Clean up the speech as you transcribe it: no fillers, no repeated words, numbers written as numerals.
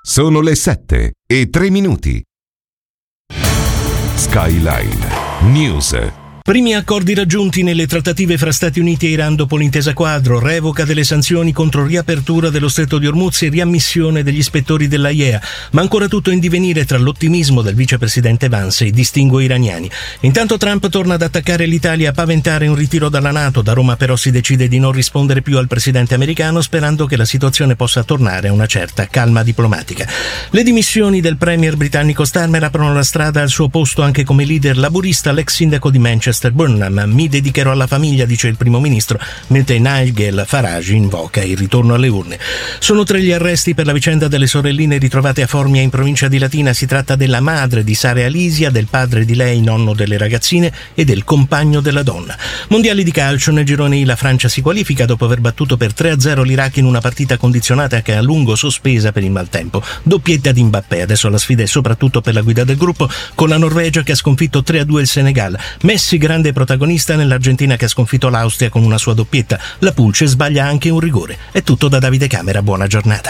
Sono le 7:03. Skyline News. Primi accordi raggiunti nelle trattative fra Stati Uniti e Iran dopo l'intesa quadro, revoca delle sanzioni contro riapertura dello stretto di Hormuz e riammissione degli ispettori dell'AIEA, ma ancora tutto in divenire tra l'ottimismo del vicepresidente Vance e i distinguo iraniani. Intanto Trump torna ad attaccare l'Italia, a paventare un ritiro dalla NATO. Da Roma però si decide di non rispondere più al presidente americano, sperando che la situazione possa tornare a una certa calma diplomatica. Le dimissioni del premier britannico Starmer aprono la strada al suo posto anche come leader laburista l'ex sindaco di Manchester Burnham. Mi dedicherò alla famiglia, dice il primo ministro, mentre Nigel Farage invoca il ritorno alle urne. Sono 3 gli arresti per la vicenda delle sorelline ritrovate a Formia in provincia di Latina. Si tratta della madre di Sara Alisia, del padre di lei, nonno delle ragazzine, e del compagno della donna. Mondiali di calcio, nel girone I la Francia si qualifica dopo aver battuto per 3-0 l'Iraq in una partita condizionata che a lungo sospesa per il maltempo. Doppietta di Mbappé. Adesso la sfida è soprattutto per la guida del gruppo, con la Norvegia che ha sconfitto 3-2 il Senegal. Messi grande protagonista nell'Argentina che ha sconfitto l'Austria con una sua doppietta. La Pulce sbaglia anche un rigore. È tutto da Davide Camera, buona giornata.